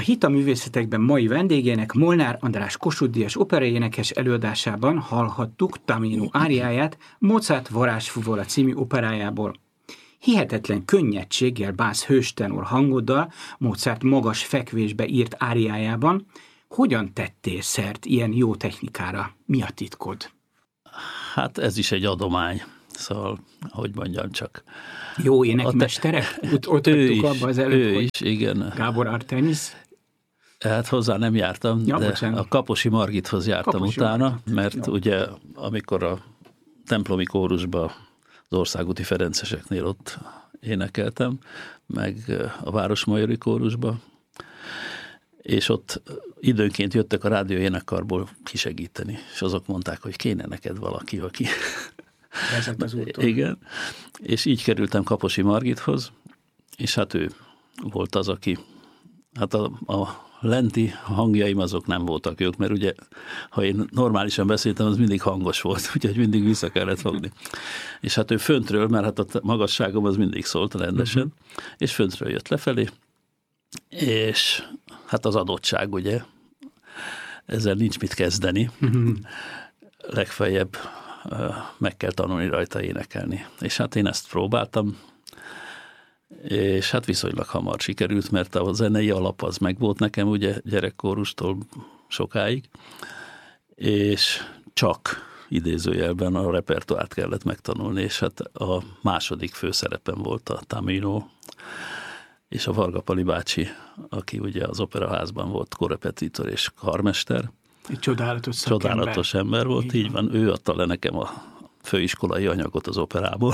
A Hit a művészetekben mai vendégének Molnár András Kossuth-díjas operaénekes előadásában hallhattuk Tamino áriáját Mozart Varázsfuvola című operájából. Hihetetlen könnyedséggel bász hőstenor hangoddal Mozart magas fekvésbe írt áriájában. Hogyan tettél szert ilyen jó technikára? Mi a titkod? Hát ez is egy adomány. Szóval, hogy mondjam csak. Jó énekmesterek? Ott hagytuk abba az előtt, hogy is, igen. Gábor Artemis. Hát hozzá nem jártam, ja, de bocsánat. A Kaposi Margithoz jártam utána, mert ugye amikor a templomi kórusba az Országúti Ferenceseknél ott énekeltem, meg a Városmajori kórusba, és ott időnként jöttek a rádió énekkarból kisegíteni, és azok mondták, hogy kéne neked valaki, aki... Vezet az úton. Igen, és így kerültem Kaposi Margithoz, és hát ő volt az, aki, hát a lenti hangjaim azok nem voltak jók, mert ugye, ha én normálisan beszéltem, az mindig hangos volt, úgyhogy mindig vissza kellett fogni. És hát ő föntről, mert hát a magasságom az mindig szólt rendesen, és föntről jött lefelé, és hát az adottság, ugye, ezzel nincs mit kezdeni. Legfeljebb meg kell tanulni rajta énekelni. És hát én ezt próbáltam, és hát viszonylag hamar sikerült, mert a zenei alap az megvolt nekem, ugye gyerekkórustól sokáig, és csak idézőjelben a repertoárt kellett megtanulni, és hát a második főszerepem volt a Tamino, és a Varga Pali bácsi, aki ugye az operaházban volt korrepetitor és karmester. Egy csodálatos ember volt, így van. Ő adta le nekem a főiskolai anyagot az operából,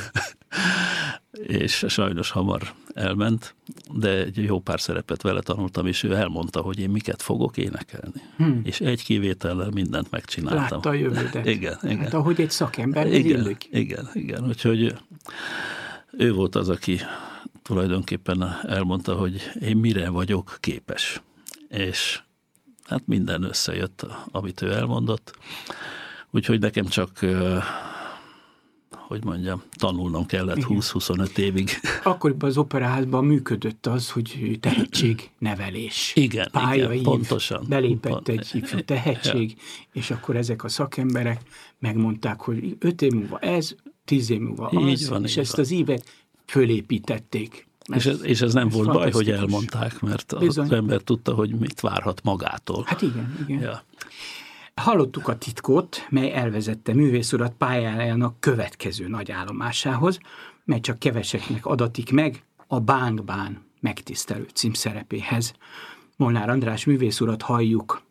és sajnos hamar elment, de egy jó pár szerepet vele tanultam, és ő elmondta, hogy én miket fogok énekelni. És egy kivétellel mindent megcsináltam. Látta a jövődet. Igen. Hát ahogy egy szakember illik. Igen. Úgyhogy ő volt az, aki tulajdonképpen elmondta, hogy én mire vagyok képes. És hát minden összejött, amit ő elmondott. Úgyhogy nekem csak, hogy mondjam, tanulnom kellett 20-25 évig. Akkoriban az operaházban működött az, hogy tehetségnevelés. Igen, pontosan. Belépett egy ifjú tehetség, és akkor ezek a szakemberek megmondták, hogy 5 év múlva ez, 10 év múlva az, és ezt az ívet fölépítették. És ez nem volt baj, hogy elmondták, mert az ember tudta, hogy mit várhat magától. Hát igen. Ja. Hallottuk a titkot, mely elvezette művészurat pályájának következő nagy állomásához, mely csak keveseknek adatik meg, a Bánk Bán megtisztelő címszerepéhez. Molnár András művészurat halljuk.